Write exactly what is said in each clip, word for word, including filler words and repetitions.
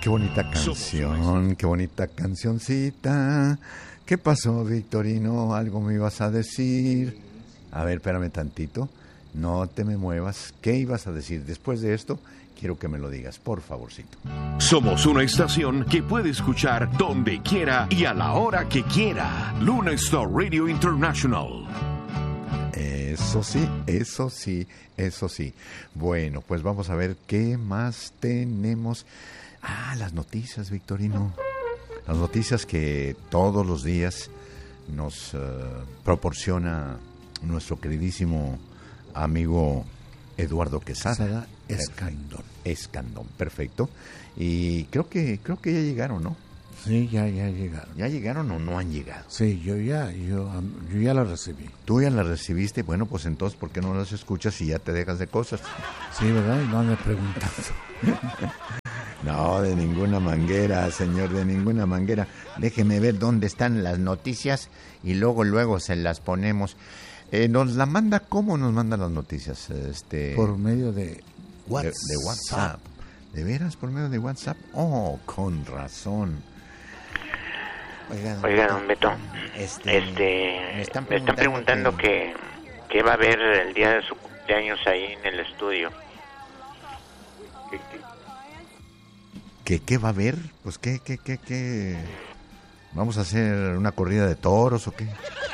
qué bonita canción, qué bonita cancioncita. ¿Qué pasó, Victorino? ¿Algo me ibas a decir? A ver, espérame tantito. No te me muevas. ¿Qué ibas a decir? Después de esto, quiero que me lo digas, por favorcito. Somos una estación que puede escuchar donde quiera y a la hora que quiera. Luna Star Radio International. Eso sí, eso sí, eso sí. Bueno, pues vamos a ver qué más tenemos. Ah, las noticias, Victorino. Las noticias que todos los días nos uh, proporciona nuestro queridísimo amigo Eduardo Quesada. Escandón. Escandón, perfecto. Y creo que creo que ya llegaron, ¿no? Sí, ya, ya llegaron. ¿Ya llegaron o no han llegado? Sí, yo ya, yo, yo ya las recibí. ¿Tú ya las recibiste? Bueno, pues entonces, ¿por qué no las escuchas y ya te dejas de cosas? Sí, ¿verdad? Y no ande preguntando. No, de ninguna manguera, señor, de ninguna manguera. Déjeme ver dónde están las noticias y luego, luego se las ponemos. Eh, ¿Nos la manda? ¿Cómo nos mandan las noticias? Este, Por medio de WhatsApp. De, de WhatsApp. ¿De veras? ¿Por medio de WhatsApp? Oh, con razón. Oiga, don, Oiga, don Beto, este, este me, están me están preguntando que, que va a haber el día de su cumpleaños ahí en el estudio. ¿Qué, qué, ¿Qué, qué va a haber? Pues qué, qué, qué, qué... ¿Vamos a hacer una corrida de toros o qué?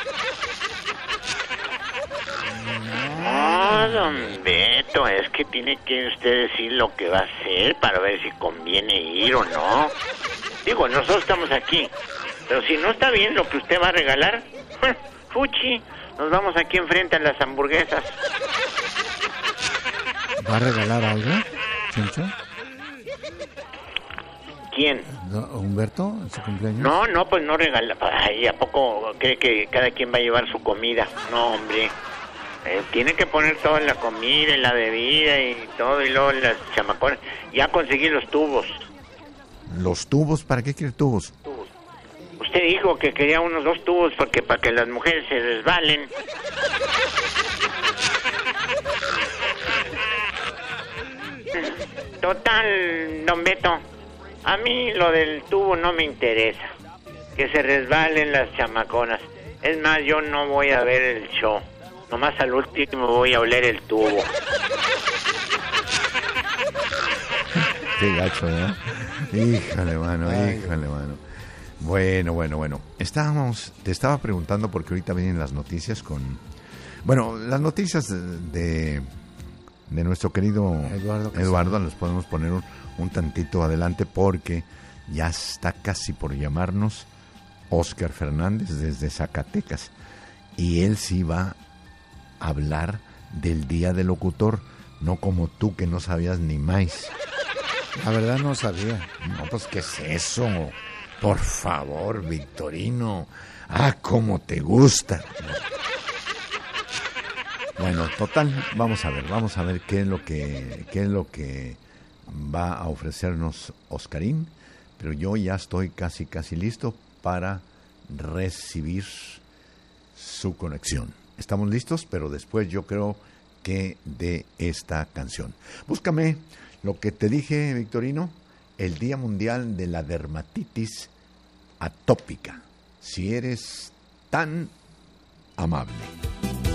No, don Beto, es que tiene que usted decir lo que va a hacer para ver si conviene ir o no. Digo, nosotros estamos aquí. Pero si no está bien lo que usted va a regalar, fuchi, nos vamos aquí enfrente a las hamburguesas. ¿Va a regalar algo, Chencho? ¿Quién? ¿Humberto en su cumpleaños? No, no, pues no regala. Ay, ¿a poco cree que cada quien va a llevar su comida? No, hombre. Eh, tiene que poner toda la comida y la bebida y todo, y luego las chamaconas. Ya conseguí los tubos. ¿Los tubos? ¿Para qué quiere tubos? Tubos. Usted dijo que quería unos dos tubos porque para que las mujeres se resbalen. Total, don Beto, a mí lo del tubo no me interesa. Que se resbalen las chamaconas. Es más, yo no voy a ver el show. Nomás al último voy a oler el tubo. Qué gacho, ¿no? Híjole, mano, híjole, mano. Bueno, bueno, bueno. Estábamos, te estaba preguntando porque ahorita vienen las noticias con... Bueno, las noticias de, de nuestro querido Eduardo, Eduardo las podemos poner un, un tantito adelante porque ya está casi por llamarnos Óscar Fernández desde Zacatecas. Y él sí va a hablar del Día del Locutor, no como tú que no sabías ni más. La verdad no sabía. No, pues, ¿qué es eso? Por favor, Victorino. Ah, cómo te gusta. Bueno, total, vamos a ver, vamos a ver qué es lo que, qué es lo que va a ofrecernos Oscarín. Pero yo ya estoy casi, casi listo para recibir su conexión. Estamos listos, pero después yo creo que de esta canción. Búscame lo que te dije, Victorino, el Día Mundial de la Dermatitis Atópica. Si eres tan amable.